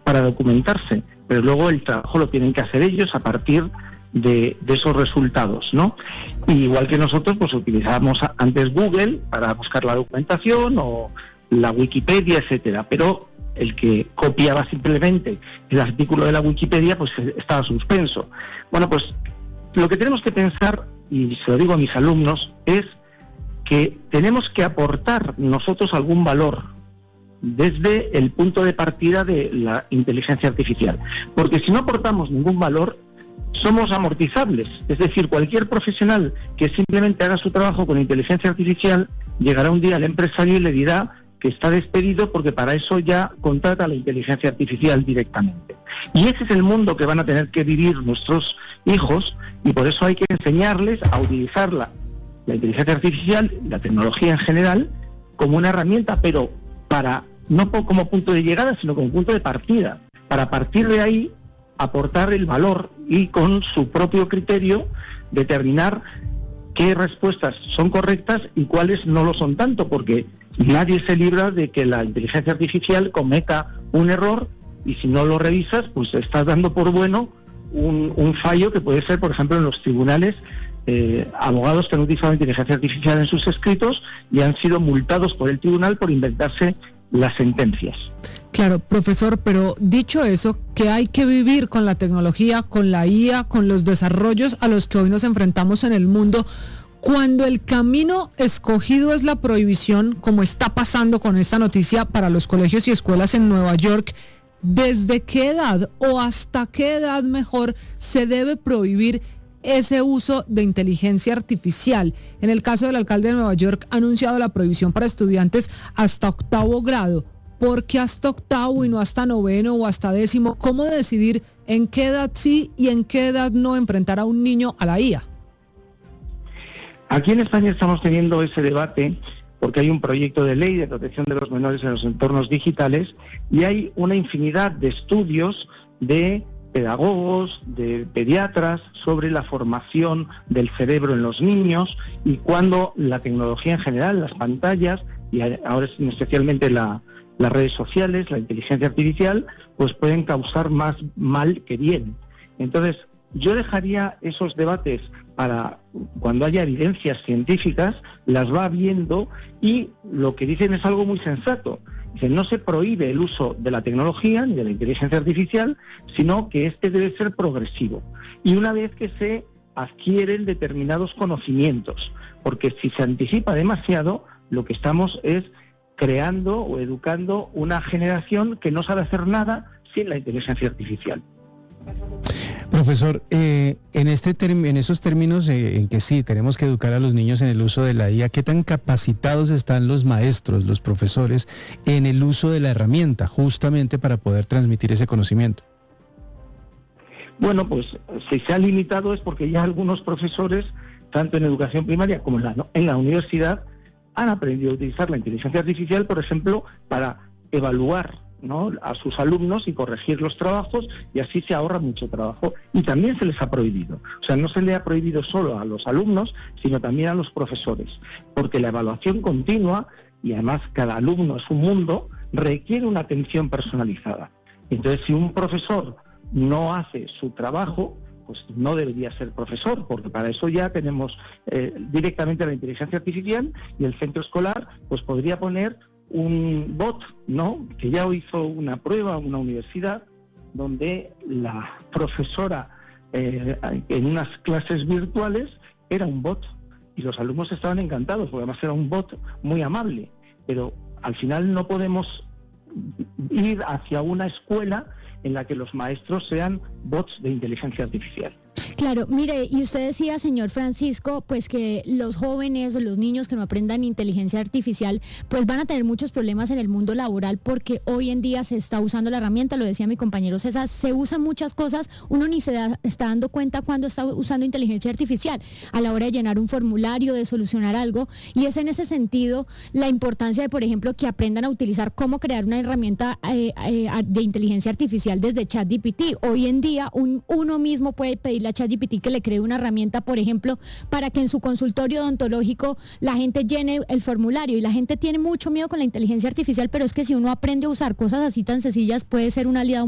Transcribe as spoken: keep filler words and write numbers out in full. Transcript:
para documentarse, pero luego el trabajo lo tienen que hacer ellos a partir de, de esos resultados, ¿no? Y igual que nosotros, pues utilizábamos antes Google para buscar la documentación o la Wikipedia, etcétera, pero el que copiaba simplemente el artículo de la Wikipedia, pues estaba suspenso. Bueno, pues lo que tenemos que pensar, y se lo digo a mis alumnos, es que tenemos que aportar nosotros algún valor desde el punto de partida de la inteligencia artificial. Porque si no aportamos ningún valor, somos amortizables. Es decir, cualquier profesional que simplemente haga su trabajo con inteligencia artificial, llegará un día al empresario y le dirá que está despedido porque para eso ya contrata la inteligencia artificial directamente. Y ese es el mundo que van a tener que vivir nuestros hijos, y por eso hay que enseñarles a utilizar la, la inteligencia artificial, la tecnología en general, como una herramienta, pero para no como punto de llegada, sino como punto de partida, para a partir de ahí aportar el valor y con su propio criterio determinar qué respuestas son correctas y cuáles no lo son tanto, porque nadie se libra de que la inteligencia artificial cometa un error, y si no lo revisas, pues estás dando por bueno un, un fallo que puede ser, por ejemplo, en los tribunales, eh, abogados que han utilizado inteligencia artificial en sus escritos y han sido multados por el tribunal por inventarse las sentencias. Claro, profesor, pero dicho eso, que hay que vivir con la tecnología, con la I A, con los desarrollos a los que hoy nos enfrentamos en el mundo, cuando el camino escogido es la prohibición, como está pasando con esta noticia para los colegios y escuelas en Nueva York, ¿desde qué edad o hasta qué edad mejor se debe prohibir ese uso de inteligencia artificial? En el caso del alcalde de Nueva York ha anunciado la prohibición para estudiantes hasta octavo grado. ¿Por qué hasta octavo y no hasta noveno o hasta décimo? ¿Cómo decidir en qué edad sí y en qué edad no enfrentar a un niño a la I A? Aquí en España estamos teniendo ese debate porque hay un proyecto de ley de protección de los menores en los entornos digitales y hay una infinidad de estudios de pedagogos, de pediatras sobre la formación del cerebro en los niños y cuando la tecnología en general, las pantallas y ahora especialmente la, las redes sociales, la inteligencia artificial, pues pueden causar más mal que bien. Entonces, yo dejaría esos debates para cuando haya evidencias científicas, las va viendo y lo que dicen es algo muy sensato. Dicen, no se prohíbe el uso de la tecnología ni de la inteligencia artificial, sino que este debe ser progresivo. Y una vez que se adquieren determinados conocimientos, porque si se anticipa demasiado, lo que estamos es creando o educando una generación que no sabe hacer nada sin la inteligencia artificial. Profesor, eh, en este term- en esos términos eh, en que sí, tenemos que educar a los niños en el uso de la I A, ¿qué tan capacitados están los maestros, los profesores, en el uso de la herramienta, justamente para poder transmitir ese conocimiento? Bueno, pues si se ha limitado es porque ya algunos profesores, tanto en educación primaria como en la, en la universidad, han aprendido a utilizar la inteligencia artificial, por ejemplo, para evaluar, ¿no?, a sus alumnos y corregir los trabajos, y así se ahorra mucho trabajo. Y también se les ha prohibido. O sea, no se le ha prohibido solo a los alumnos, sino también a los profesores, porque la evaluación continua, y además cada alumno es un mundo, requiere una atención personalizada. Entonces, si un profesor no hace su trabajo, pues no debería ser profesor, porque para eso ya tenemos eh, directamente la inteligencia artificial, y el centro escolar pues podría poner un bot, ¿no?, que ya hizo una prueba en una universidad donde la profesora eh, en unas clases virtuales era un bot y los alumnos estaban encantados porque además era un bot muy amable, pero al final no podemos ir hacia una escuela en la que los maestros sean bots de inteligencia artificial. Claro, mire, y usted decía, señor Francisco, pues que los jóvenes o los niños que no aprendan inteligencia artificial, pues van a tener muchos problemas en el mundo laboral porque hoy en día se está usando la herramienta, lo decía mi compañero César, se usan muchas cosas, uno ni se da, está dando cuenta cuando está usando inteligencia artificial a la hora de llenar un formulario, de solucionar algo, y es en ese sentido la importancia de, por ejemplo, que aprendan a utilizar cómo crear una herramienta eh, eh, de inteligencia artificial desde ChatGPT. Hoy en día un, uno mismo puede pedirle a ChatGPT que le cree una herramienta, por ejemplo, para que en su consultorio odontológico la gente llene el formulario, y la gente tiene mucho miedo con la inteligencia artificial, pero es que si uno aprende a usar cosas así tan sencillas puede ser un aliado